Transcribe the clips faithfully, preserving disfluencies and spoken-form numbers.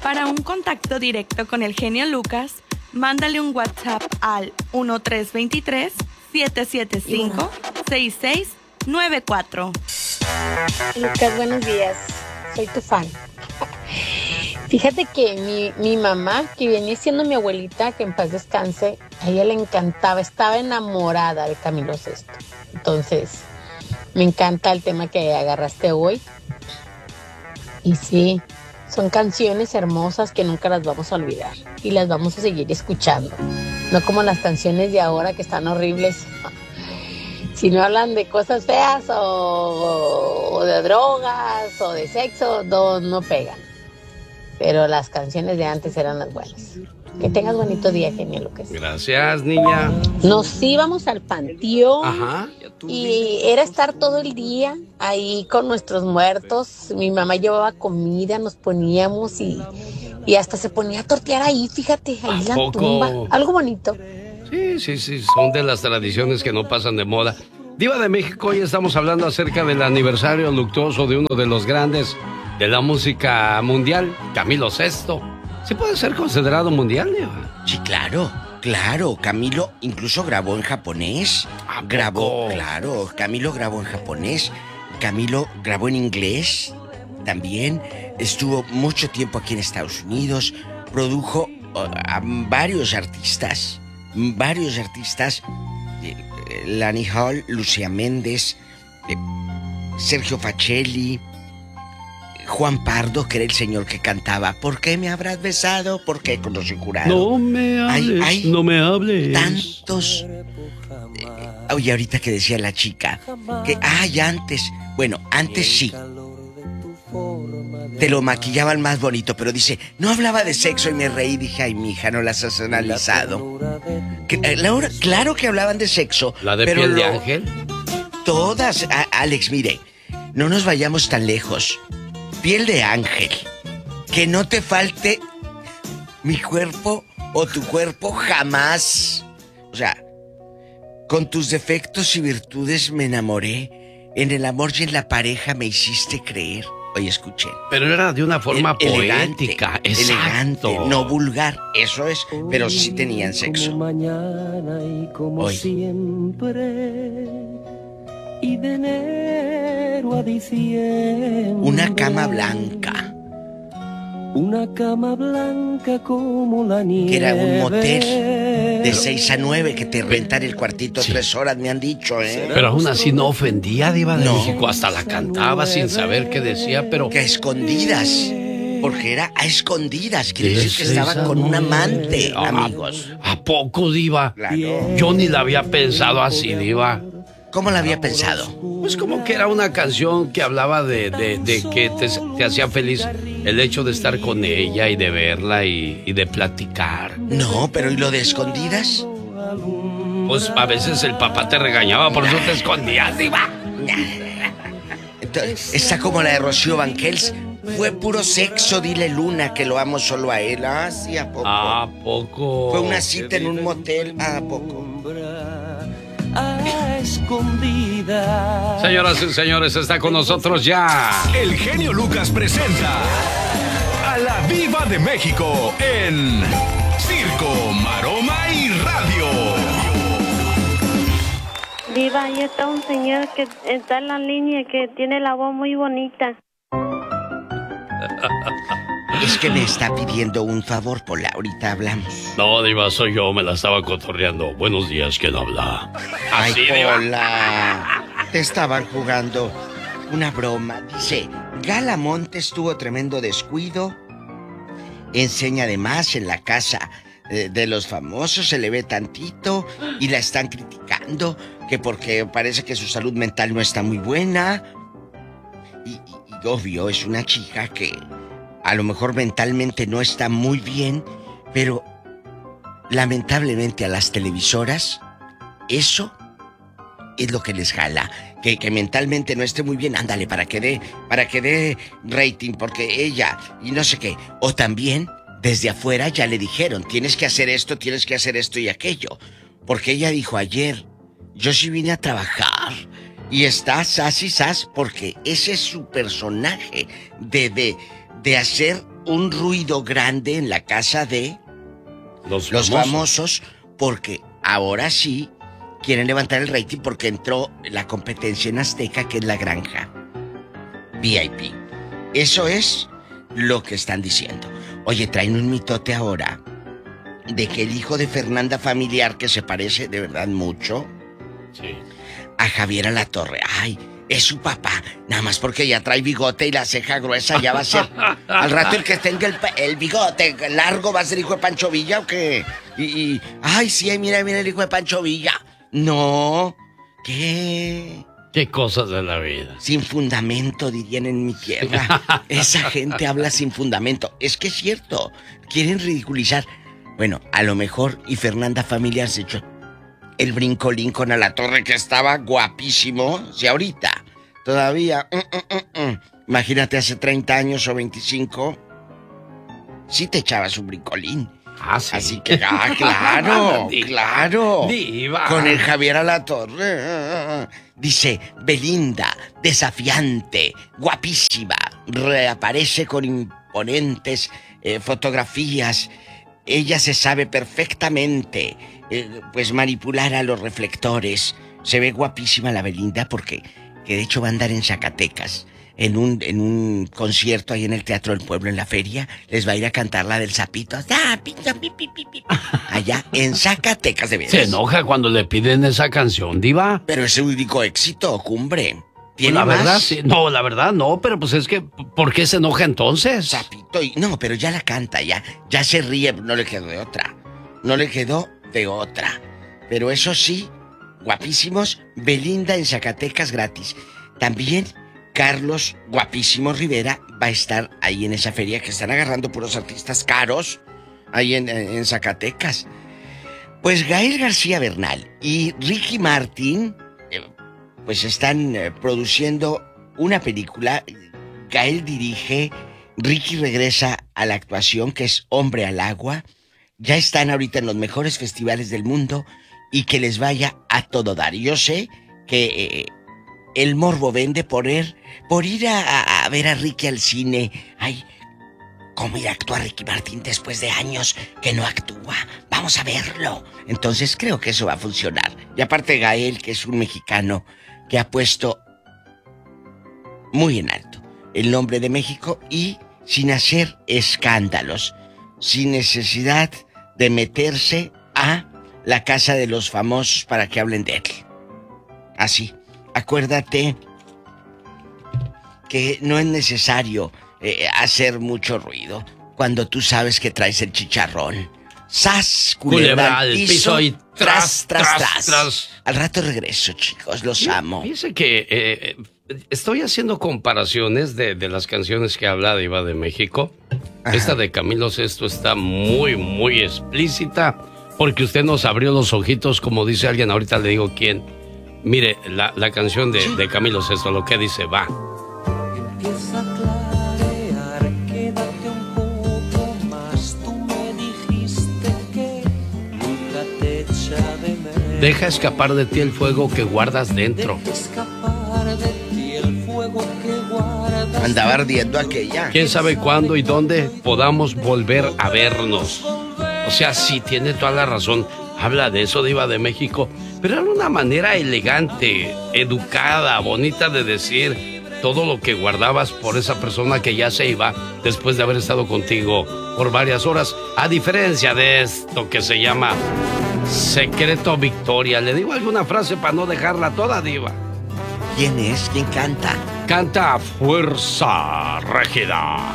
Para un contacto directo con el genio Lucas, mándale un WhatsApp al uno tres dos tres, siete siete cinco, seis seis nueve cuatro. Lucas, buenos días. Soy tu fan. Fíjate que mi, mi mamá, que viene siendo mi abuelita, que en paz descanse, a ella le encantaba, estaba enamorada de Camilo Sesto. Entonces, me encanta el tema que agarraste hoy. Y sí, son canciones hermosas que nunca las vamos a olvidar y las vamos a seguir escuchando. No como las canciones de ahora que están horribles. Si no hablan de cosas feas o, o de drogas o de sexo, no, no pegan. Pero las canciones de antes eran las buenas. Que tengas bonito día, genio Lucas. Gracias, niña. Nos íbamos al panteón. Ajá. Y era estar todo el día ahí con nuestros muertos. Mi mamá llevaba comida, nos poníamos y, y hasta se ponía a tortear ahí, fíjate, ahí en la poco? tumba. Algo bonito. Sí, sí, sí, son de las tradiciones que no pasan de moda. Diva de México, hoy estamos hablando acerca del aniversario luctuoso de uno de los grandes de la música mundial, Camilo Sesto. ¿Sí puede ser considerado mundial, Diva? Sí, claro, claro. Camilo incluso grabó en japonés. Grabó, claro, Camilo grabó en japonés. Camilo grabó en inglés también. Estuvo mucho tiempo aquí en Estados Unidos. Produjo uh, a varios artistas. Varios artistas. Eh, Lani Hall, Lucía Méndez, eh, Sergio Facelli, Juan Pardo, que era el señor que cantaba ¿Por qué me habrás besado? ¿Por qué con los jurados? No me hables, hay, hay no me hables. Tantos. Eh, oye, ahorita que decía la chica que, ay, antes, bueno, antes sí. Te lo maquillaban más bonito, pero dice, no hablaba de sexo y me reí. Dije, ay, mija, no las has analizado. Que, eh, Laura, claro que hablaban de sexo. ¿La de pero piel de lo, ángel? Todas, a, Alex, mire, no nos vayamos tan lejos. Piel de ángel. Que no te falte mi cuerpo o tu cuerpo jamás. O sea, con tus defectos y virtudes me enamoré. En el amor y en la pareja me hiciste creer. Oye, escuchen. Pero era de una forma El, poética. elegante, Exacto. elegante, no vulgar. Eso es, pero sí tenían sexo. Como mañana y como Hoy. siempre. Y de enero a diciembre. Una cama blanca. Una cama blanca como la nieve. Que era un motel de seis a nueve que te rentan el cuartito Sí. tres horas, me han dicho, ¿eh? Pero aún así no ofendía, Diva de No. México. Hasta la cantaba sin saber qué decía, pero... Que a escondidas. Porque era a escondidas. Quiere De decir que estaba seis a con un nueve. amante, Ah, amigos. ¿A poco, Diva? Claro. Yo ni la había pensado así, Diva. ¿Cómo la había pensado? Pues como que era una canción que hablaba de, de, de que te, te hacía feliz el hecho de estar con ella y de verla y, y de platicar. No, pero ¿y lo de escondidas? Pues a veces el papá te regañaba, por eso te escondías, Diva. Entonces, está como la de Rocío Banquels. Fue puro sexo, dile Luna que lo amo solo a él. Ah, sí, ¿a poco? ¿A poco? Fue una cita en un motel. ¿A poco? A escondidas. Señoras y señores, está con nosotros ya El genio Lucas presenta a la Diva de México en Circo, Maroma y Radio. Diva, ahí está un señor que está en la línea que tiene la voz muy bonita. Es que me está pidiendo un favor, Pola. Ahorita hablamos. No, Diva, soy yo, me la estaba cotorreando. Buenos días, ¿quién habla? Ay, Así, Diva. Pola. Te estaban jugando una broma. Dice, Gala Montes tuvo tremendo descuido. Enseña además en la casa eh, de los famosos, se le ve tantito y la están criticando, que porque parece que su salud mental no está muy buena. Y, y, y obvio, es una chica que a lo mejor mentalmente no está muy bien, pero lamentablemente a las televisoras eso es lo que les jala. Que, que mentalmente no esté muy bien, ándale, para que dé, para que dé rating, porque ella, y no sé qué. O también, desde afuera ya le dijeron, tienes que hacer esto, tienes que hacer esto y aquello. Porque ella dijo ayer, yo sí vine a trabajar. Y está sas y sas, porque ese es su personaje de, de, de hacer un ruido grande en la casa de los, los famosos. famosos, porque ahora sí quieren levantar el rating porque entró la competencia en Azteca, que es la granja V I P. Eso es lo que están diciendo. Oye, traen un mitote ahora de que el hijo de Fernanda Familiar, que se parece de verdad mucho sí. a Javier Alatorre. Ay, es su papá. Nada más porque ya trae bigote y la ceja gruesa, ya va a ser. Al rato el que tenga el, el bigote largo va a ser hijo de Pancho Villa o qué. Y, y ay, sí, mira, mira el hijo de Pancho Villa. No, ¿qué? Qué cosas de la vida. Sin fundamento, dirían en mi tierra. Esa gente habla sin fundamento. Es que es cierto. Quieren ridiculizar. Bueno, a lo mejor y Fernanda Familiar se echó el brincolín con Alatorre, que estaba guapísimo. Si ahorita todavía... Mm, mm, mm, mm. Imagínate hace treinta años o veinticinco. Sí te echabas un brincolín. Ah, sí. Así que, ah, claro, Diva, claro. Diva. Con el Javier Alatorre. Dice, Belinda, desafiante, guapísima. Reaparece con imponentes eh, fotografías. Ella se sabe perfectamente, eh, pues, manipular a los reflectores. Se ve guapísima la Belinda porque, que de hecho va a andar en Zacatecas. En un, en un concierto ahí en el Teatro del Pueblo, en la feria, les va a ir a cantar la del sapito. ¡Ah, pito, pi, pi, pi, pi! Allá en Zacatecas, de veras. Se enoja cuando le piden esa canción, Diva. Pero es un único éxito, cumbre. Pues la verdad, más? sí. No, la verdad no, pero pues es que, ¿por qué se enoja entonces? Sapito y... No, pero ya la canta, ya. Ya se ríe, no le quedó de otra. No le quedó de otra. Pero eso sí, guapísimos, Belinda en Zacatecas gratis. También... Carlos, guapísimo Rivera, va a estar ahí en esa feria que están agarrando puros artistas caros, ahí en, en Zacatecas. Pues Gael García Bernal y Ricky Martin, eh, pues están eh, produciendo una película. Gael dirige, Ricky regresa a la actuación, que es Hombre al Agua. Ya están ahorita en los mejores festivales del mundo y que les vaya a todo dar. Y yo sé que... Eh, el morbo vende por ir, por ir a, a ver a Ricky al cine. Ay, ¿cómo ir a actuar Ricky Martin después de años que no actúa? Vamos a verlo. Entonces creo que eso va a funcionar. Y aparte Gael, que es un mexicano que ha puesto muy en alto el nombre de México y sin hacer escándalos, sin necesidad de meterse a la casa de los famosos para que hablen de él. Así. Acuérdate que no es necesario eh, hacer mucho ruido cuando tú sabes que traes el chicharrón. ¡Sas! Culebra al piso, piso y tras, tras, tras, tras, tras. Al rato regreso, chicos, los Fí, amo. Fíjese que eh, estoy haciendo comparaciones de, de las canciones que habla Diva de México. Ajá. Esta de Camilo Sesto está muy, muy explícita porque usted nos abrió los ojitos, como dice alguien, ahorita le digo quién. Mire, la, la canción de, de Camilo Sesto, lo que dice, va. Empieza a clarear, quédate un poco más. Tú me dijiste que nunca te echa de menos. Deja escapar de ti el fuego que guardas dentro. Deja escapar de ti el fuego que guardas. Andaba ardiendo aquella. ¿Quién sabe cuándo y dónde podamos volver a vernos? O sea, sí, tiene toda la razón. Habla de eso, Diva de México, pero era una manera elegante, educada, bonita de decir todo lo que guardabas por esa persona que ya se iba después de haber estado contigo por varias horas. A diferencia de esto que se llama Secreto Victoria. ¿Le digo alguna frase para no dejarla toda, Diva? ¿Quién es? ¿Quién canta? Canta Fuerza Régida.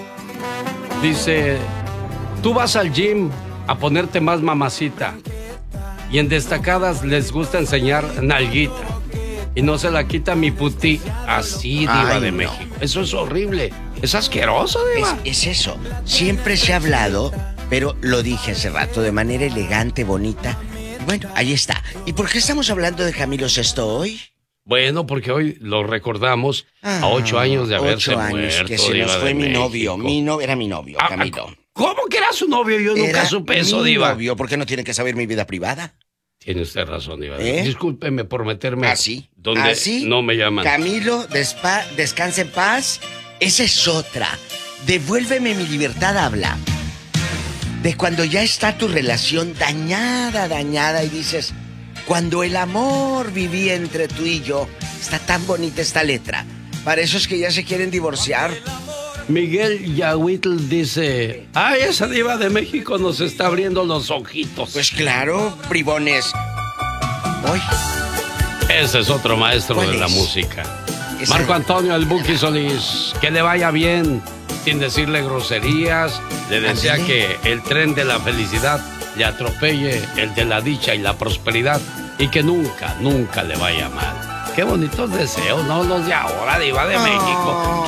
Dice, tú vas al gym a ponerte más mamacita. Y en destacadas les gusta enseñar nalguita. Y no se la quita mi puti. Así, Diva Ay, de no. México. Eso es horrible. Es asqueroso, Diva. Es, es eso. Siempre se ha hablado, pero lo dije hace rato, de manera elegante, bonita. Bueno, ahí está. ¿Y por qué estamos hablando de Camilo Sesto hoy? Bueno, porque hoy lo recordamos ah, a ocho años de haberse ocho años, muerto. Que se Diva nos fue mi México. novio. Mi no, era mi novio, ah, Camilo. ¿Cómo que era su novio? Yo nunca era supe eso, mi Diva. Novio. ¿Por qué no tienen que saber mi vida privada? Tiene usted razón, Diva. ¿Eh? Discúlpeme por meterme ¿Así? donde ¿Así? no me llaman. Camilo, despa, descansa en paz. Esa es otra. Devuélveme mi libertad habla de cuando ya está tu relación dañada, dañada y dices, cuando el amor vivía entre tú y yo. Está tan bonita esta letra. Para esos que ya se quieren divorciar. Miguel Yahuitl dice, ay, esa diva de México nos está abriendo los ojitos. Pues claro, bribones. Hoy. Ese es otro maestro de es? la música. Esa... Marco Antonio El Buki Solís, que le vaya bien, sin decirle groserías. Le desea que el tren de la felicidad le atropelle el de la dicha y la prosperidad y que nunca, nunca le vaya mal. Qué bonitos deseos, ¿no? Los de ahora, diva de oh. México.